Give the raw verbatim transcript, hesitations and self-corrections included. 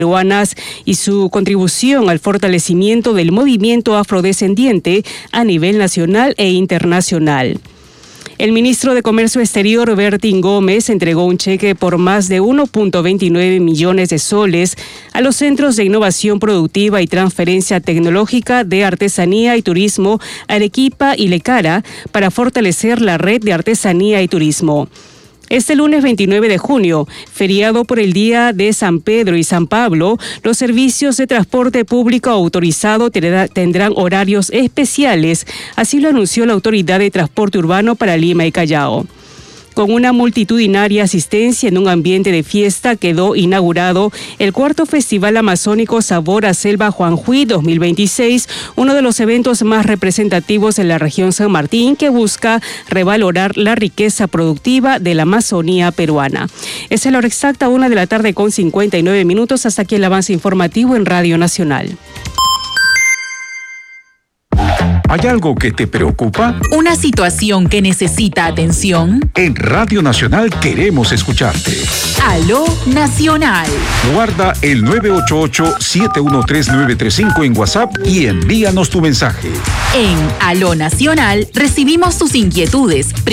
peruanas y su contribución al fortalecimiento del movimiento afrodescendiente a nivel nacional e internacional. El ministro de Comercio Exterior, Bertín Gómez, entregó un cheque por más de uno punto veintinueve millones de soles a los Centros de Innovación Productiva y Transferencia Tecnológica de Artesanía y Turismo Arequipa y Lecara para fortalecer la red de artesanía y turismo. Este lunes veintinueve de junio, feriado por el Día de San Pedro y San Pablo, los servicios de transporte público autorizado tendrán horarios especiales, así lo anunció la Autoridad de Transporte Urbano para Lima y Callao. Con una multitudinaria asistencia en un ambiente de fiesta, quedó inaugurado el cuarto Festival Amazónico Sabor a Selva Juanjuy dos mil veintiséis, uno de los eventos más representativos en la región San Martín, que busca revalorar la riqueza productiva de la Amazonía peruana. Es la hora exacta, una de la tarde con cincuenta y nueve minutos. Hasta aquí el avance informativo en Radio Nacional. ¿Hay algo que te preocupa? ¿Una situación que necesita atención? En Radio Nacional queremos escucharte. Aló Nacional. Guarda el nueve ocho ocho, siete uno tres, nueve tres cinco en WhatsApp y envíanos tu mensaje. En Aló Nacional recibimos tus inquietudes,